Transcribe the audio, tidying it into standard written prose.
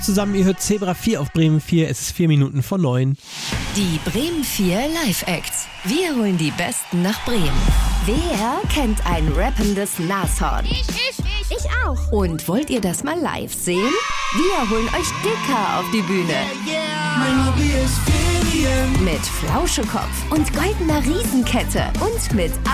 Zusammen, ihr hört Zebra 4 auf Bremen 4. Es ist 4 Minuten vor 9. Die Bremen 4 Live-Acts. Wir holen die Besten nach Bremen. Wer kennt ein rappendes Nashorn? Ich auch. Und wollt ihr das mal live sehen? Wir holen euch Dicker auf die Bühne. Mein Hobby ist Ferien. Mit Flauschekopf und goldener Riesenkette. Und mit